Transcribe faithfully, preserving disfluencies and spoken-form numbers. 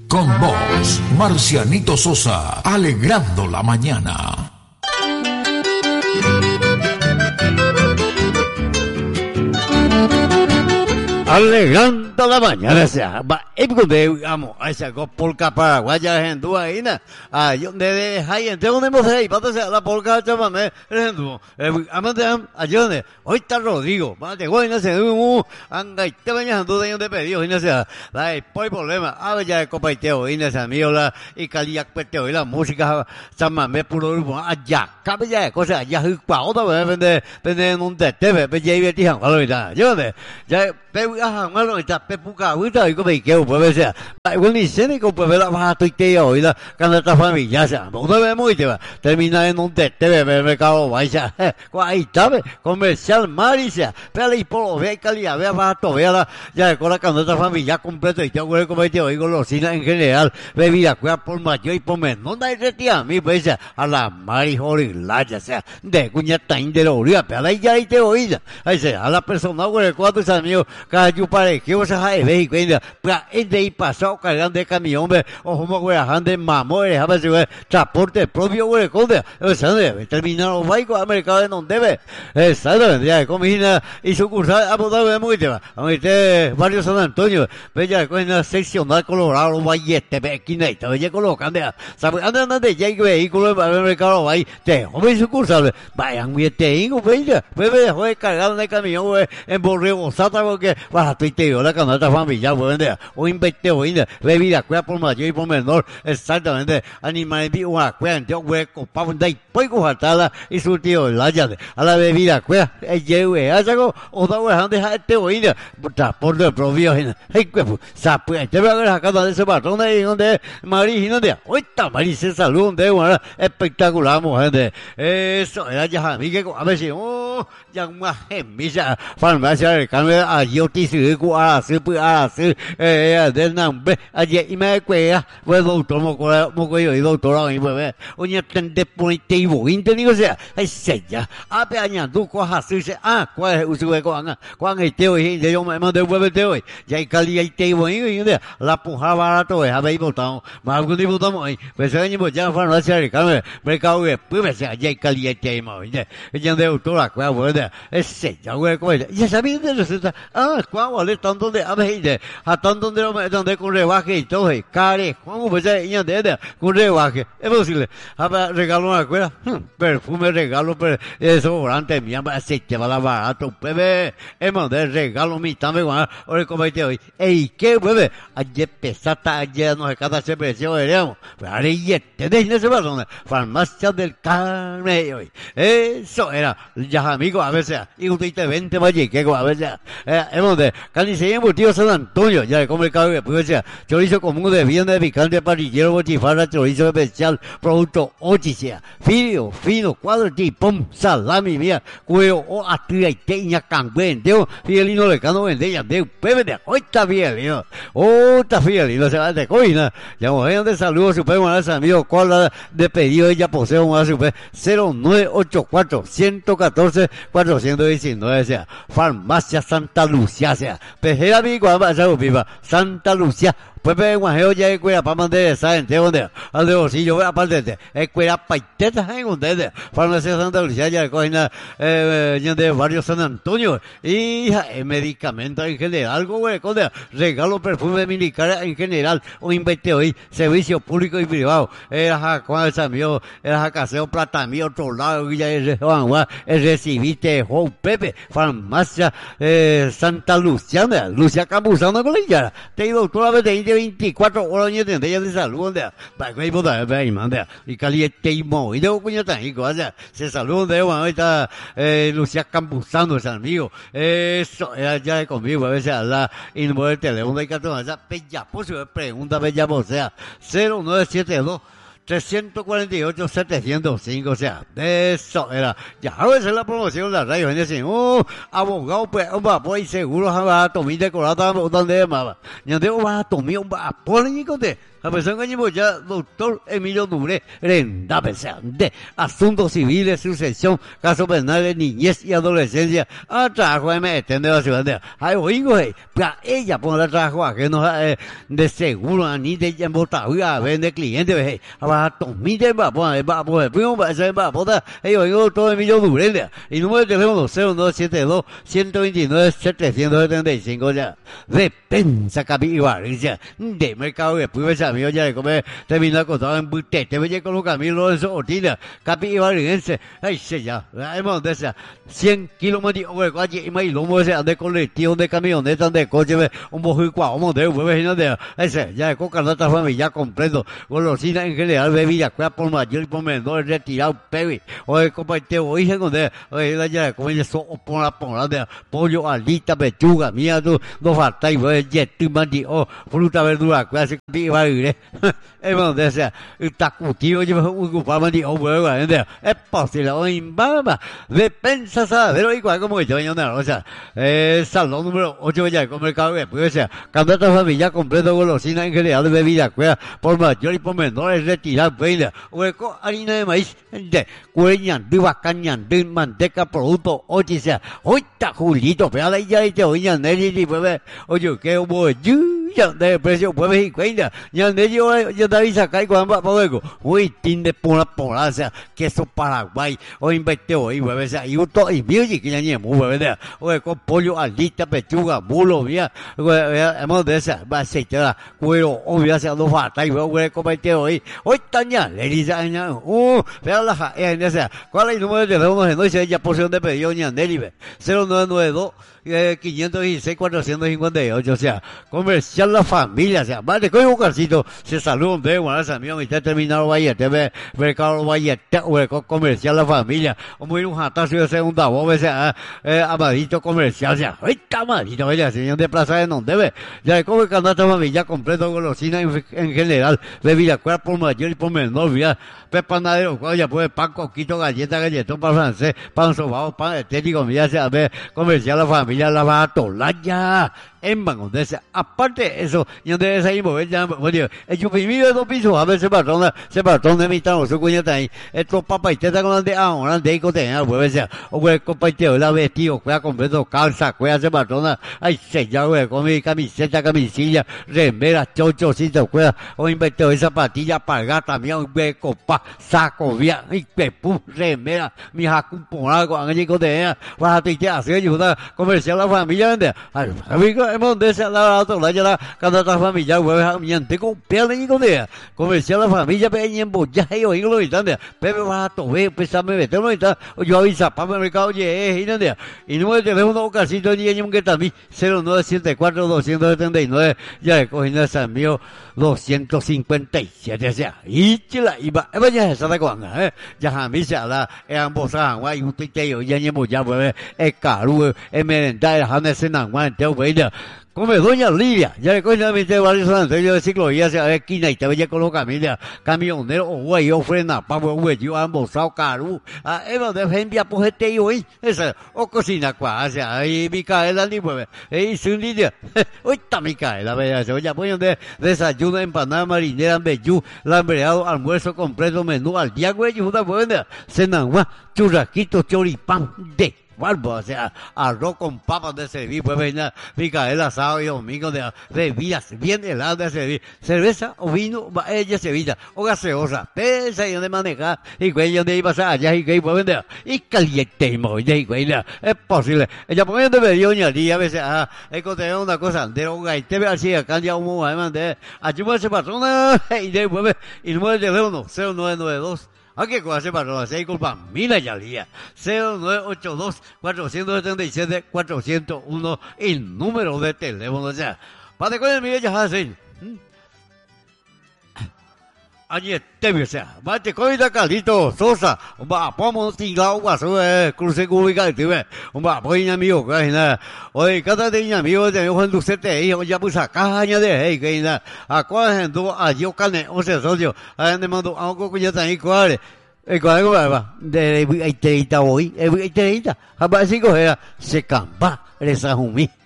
Con vos, Marcianito Sosa, alegrando la mañana. Alegrando la mañana, sea, va, de, amo, esa polka paraguaya, gente, ahí, na, ah, yo, de, de, ahí, entonces, ¿dónde hemos ahí? Para hacer la polka, chamame, gente, eh, amante, ayúdame, hoy está Rodrigo, mate, güey, no sé, uh, anga, y te venía dando de de pedido, y no sé, la, por problema, a ver, ya, de copa y teo, y no sé, amigo, la, y calía, peteo, y la música, chamame, puro grupo, allá, cabe ya, de cosas, allá, y pa, otra vez, vende, vende, en un de, te ve, ve, ya, y ve, tijan, vale, ya, yo, de, ya, pe, ah, malo, está, pe, puca, ahorita, y como, y que, pues, sea, bueno, y se me compre la baja tuiteo, y la, cuando esta familia, sea, no ve muy, te va, termina en un de, te ve, me, me cago, vaya, ahí está, comercial, maricia, pero, y por lo, ve, calidad, ve, baja, todo, ve, la, ya, con la, cuando esta familia, completo, y te hago, como, y te oigo, golosina en general, bebida, cuida por mayor y por menor, no hay retía, a mí, pues, a la mari, jori, la, ya sea, de cuñata, de la orilla, pero ahí ya, ahí te oída, ahí sea, a la persona, güey, cuatro amigos, cada yo pare, que vos a ver, cuenta, para el de ahí pasado, cargando de camión, ve, o como, güey, de mamores, a ver si, güey, transporte propio, güey, conde, o sea, terminaron, vaico, al mercado de donde debe, exactamente, ya, comida y sucursal, a poder ver muy tema, a mí, este, barrio San Antonio, ve, ya, con una seccional colorado, vallete, ve, aquí, te ve, colocando, sabe, anda, anda, de ya, vehículo, para el mercado, vaya, te, hombre, sucursal, vayan, güey, te digo, ve, ya, ve, ve, güey, cargando de camión, güey, en Borrego, Sata, porque, baja, tuiteo, la canasta familiar, güey, o inventeo, güey, bebida, cuida por mayor y por menor, exactamente, animales vivos, una cuida, entonces, güey, copado, de ahí, pues, cojatada, y su tío, la llave, a la bebida, cuida, el lleve, a saco, o da, güey, ande, este, güey, transporte de propio, hey, güey, sape, te voy a ver la casa de ese patrón, ahí, donde, Marí, donde, hoy está, Marí, se salud, donde, bueno, espectacular, mujer, eso, era ya, a mí, que, a ver si, oh, ya, una gemilla, farmacia, el cambio, allí, oticio, a sư bữa a sư eh đến nằm be a je ime que we doctor mo ko mo ko yo doctor a ibe be onya tende ponite bo inteni sea ai sella a pe anya du ko ha sư se a ko usu ko anga ko anga teo hi de yo me mande we teo ya kali ai teo bo i de la puja barato e ha be botão ma ko di botão ai pe se ni bo ja fa no se ri ka me me ka we pu be se ya kali ai teo mo de ya de doctor a ko bo de e sella we ko ya sabía de resulta ah ko le tanto de a ver a tanto de donde con rebaje y todo y care cómo pues ya de con rebaje es posible a ver regalo una cuera perfume regalo pero desodorante mi ama aceite va la barato bebé hemos de regalo mi también ahora como te hoy ey qué bebé ayer pesata ayer no se cada se precio veremos pero ahora ya te de ese balón farmacia del carne hoy eso era ya amigo a veces y usted te vente vaya que a veces hemos de calice embutido San Antonio, ya como el cabello, pues sea, chorizo común de vianda de picante, parrillero, botifarra, chorizo especial, producto ochicia, fino, fino, cuadro, tipón, salami, mía, cuello, o atria y teña, cangüen, deo, fielino, lecano, vendeña, deo, pepe de, hoy está fielino, oh, está fielino, se va de coina, ya mujer de saludos, super buenas amigos, cuál de pedido, ella posee un super cero nueve ocho cuatro, uno uno cuatro, cuatro uno nueve, sea, farmacia Santa Lucia, sea, pejera amigo, viva Santa Lucia, pues ve guajeo ya escuela para mandar esa gente donde al de bolsillo aparte de escuela paitetas en donde farmacia Santa Lucia ya cogen eh de barrio San Antonio y eh, medicamentos en general algo güey con regalo perfume militar en general un invento hoy servicio público y privado era con esa mío era caseo plata mío otro lado ya es es recibiste Juan Pepe farmacia eh, Santa Lucia Lucia Campuzano con ella te digo toda vez de veinticuatro horas de ella de salud donde para que pueda ver y manda y caliente y mo y luego coño tan hijo se salud de ahorita eh, Lucia Campuzano es amigo eso era ya conmigo a veces la y no el teléfono hay que tomar esa bella pues pregunta bella o sea cero nueve siete dos trescientos cuarenta y ocho, setecientos cinco, o sea, de eso era. Ya a veces la promoción de la radio, gente así, oh, abogado, pues, va, pues, seguro, va a tomar decorada, donde más, ya tengo, va a tomar, va a poner, y conté. A pesar que ya, doctor Emilio Duré, renda, de asuntos civiles, sucesión, casos penales, niñez y adolescencia, a trabajo de meter de la ciudad de, ay, oigo, para ella poner trabajo ajeno de seguro, ni de embotadura, vende clientes, a tomar de va, pues, va, pues, primo, va a ser, va, pues, ay, oigo, doctor Emilio Duré, y número de teléfono cero nueve siete dos, uno dos nueve, setecientos setenta y cinco, ya, de Pensa Capital, de mercado de pruebas, amigo, ya de comer, termina acostado en Butete, veía con los Camilo de Sotina, Capi Ibarriense, ay, se ya, hemos de esa, cien kilómetros, oye, oye, y me lo mueve de colectivo, de camionetas, de coche, un bojo y cuau, de huevos, de ese, ya de coca, no está familia completo, golosina en general, bebida, cuya por mayor y por menor, retirado, pebi, oye, comparteo, oye, donde, oye, ya de comer, eso, por la por de pollo, alita, pechuga, mía, tú, no falta, y oye, yetu, mandi, oh, fruta, verdura, cuya se Capi Ibarriense, hemos de esa, está cutido, yo me ocupaba de huevo, es posible, oye, mamá, de pensa saber, igual como yo, yo no, o sea, eh, salón número ocho, ya de comer cabe, pues, sea, candidato familia completo, golosina en general de bebida, cuya, por mayor y por menores, retirar, peina, hueco, harina de maíz, de cueñan, viva cañan, de manteca, producto, oye, sea, hoy está Julito, pero ahí ya te oían, Nelly, pues, oye, que hubo, ya de precio puede y cuenta ya de yo yo te avisa que cuando va luego uy tinde por la poraza queso Paraguay o invité hoy bebé sea y todo y music ya ni muy bebé o con pollo alita pechuga mulo vía hemos de esa va a ser ya cuero obvio sea dos falta y voy a comer hoy hoy taña le dice aña uh vea la en esa cuál es el número de teléfono no dice ya porción de pedido ni andelive cero nueve nueve dos Eh, quinientos dieciséis, cuatrocientos cincuenta y ocho, o sea, comercial la familia, o sea, más de coño un carcito, se saludan de Guanaza, mío, y está terminado Vallete, mercado Vallete, comercial la familia, o muy un jatazo de segunda voz, o sea, eh, amadito comercial, o sea, ahorita amadito, oye, señor de Plaza de Donde ve, ya de come canasta familia completo, golosina en, en general, bebida, cuera por mayor y por menor, ya, pe panadero, ya puede pan, coquito, galleta, galletón, pan francés, pan sobao, pan estético, mira, o sea, ve, comercial la familia, ya la va a tolar ya en Bangladesh. Aparte de eso, y donde es ahí mover ya, bueno, el chupimillo de dos pisos, a ver se patrona, se patrona de mi tano, su cuñata ahí, estos papas y tetas con la de ahora, de ahí con tener, pues, sea, o güey, compartido, la vestido, cuea completo, calza, cuea se patrona, ay, se ya, güey, con mi camiseta, camisilla, remera, chochocito, cuea, o invertido esa patilla, pargata, mía, un güey, copa, saco, vía, y pepú, remera, mi jacun, por algo, allí con tener, vas a te hacer ayuda, comercial la familia, vende, ay, amigo, hemos de esa la otra, ya la cada familia, güey, amiante, con piel y con día, comercial la familia, peña en bollaje y oído lo instante, pepe va a tobe, pesame, vete, no está, yo avisa, para el mercado, oye, y no día, y número de teléfono, casito, y en que también, cero nueve siete cuatro, doscientos setenta y nueve, ya le cogí en San mío, doscientos cincuenta y siete, o sea, y chila, y va, vaya esa de cuanga, eh, ya a mí se la, ambos a guay, un titeo, ya en bollaje, pues, es caro, es merendar, el jane se nanguan, te voy a come doña Lidia, ya le coño a mi te varios anteriores de ciclovía, se a esquina y te veía con los camiones, camionero, o güey, yo frena, pavo, güey, yo ambos, caro, a Eva de Fembia, pues este y hoy, esa, o cocina, cuá, o sea, ahí Micaela, ni pues, ahí su Lidia, hoy está Micaela, vea, se oye, pues de desayuno, empanada, marinera, bellú, lambreado, almuerzo completo, menú al día, güey, y una buena, cena, churrasquito, choripán, de Barbo, o sea, arroz con papas de servir, pues venir, Micaela asado y domingo de bebidas bien heladas de servir, cerveza o vino, ella servida, o gaseosa, pesa y donde manejar, y güey, donde iba a pasar allá, y güey, pues vender, y caliente, y muy de güey, es posible, ella pone de medio y al día, a veces, ah, es que tengo una cosa, de un gay, te ve así, acá ya un momento, de, allí me hace patrona, y de, pues, y número de teléfono, cero nueve nueve dos, ¿qué cosa para los seis culpa? Mira ya día. cero nueve ocho dos, cuatro siete siete, cuatro cero uno, el número de teléfono. O sea, para con el mío ya hacen. añe te sea, va te coida Carlito Sosa, va pomo tigao va so cruce cubica te va voy amigo que na, oye cada día amigo de Juan Lucete y ya pues caña de hey que na, a cuál gente a yo cane, o sea, socio, a me mando algo que ya está ahí cuál. E cuál va, de ahí te hoy, ahí te, a ver si coge se campa, esa humí.